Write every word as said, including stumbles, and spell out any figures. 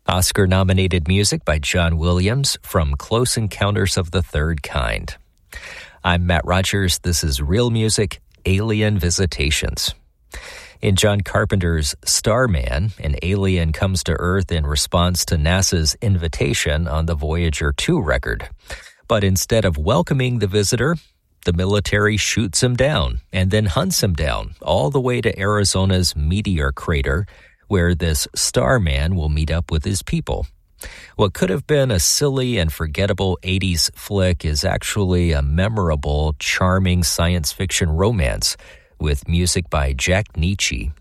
Oscar-nominated music by John Williams from Close Encounters of the Third Kind. I'm Matt Rogers. This is Real Music, Alien Visitations. In John Carpenter's Starman, an alien comes to Earth in response to NASA's invitation on the Voyager two record. But instead of welcoming the visitor, the military shoots him down and then hunts him down all the way to Arizona's Meteor Crater, where this Starman will meet up with his people. What could have been a silly and forgettable eighties flick is actually a memorable, charming science fiction romance with music by Jack Nitzsche